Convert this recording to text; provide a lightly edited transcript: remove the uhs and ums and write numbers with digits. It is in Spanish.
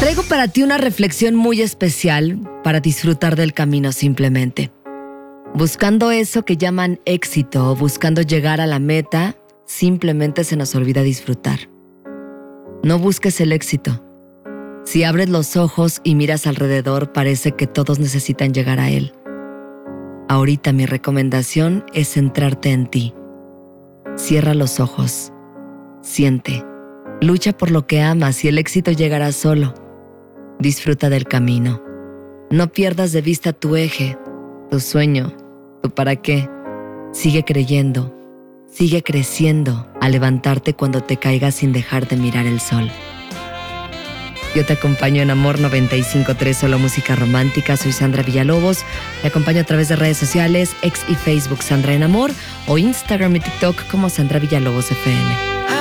Traigo para ti una reflexión muy especial para disfrutar del camino simplemente. Buscando eso que llaman éxito o buscando llegar a la meta, simplemente se nos olvida disfrutar. No busques el éxito. Si abres los ojos y miras alrededor, parece que todos necesitan llegar a él. Ahorita mi recomendación es centrarte en ti. Cierra los ojos. Siente. Lucha por lo que amas y el éxito llegará solo. Disfruta del camino. No pierdas de vista tu eje, tu sueño, tu para qué. Sigue creyendo, sigue creciendo a levantarte cuando te caigas sin dejar de mirar el sol. Yo te acompaño en Amor 95.3, solo música romántica. Soy Sandra Villalobos. Te acompaño a través de redes sociales, X y Facebook Sandra en Amor o Instagram y TikTok como Sandra Villalobos FM.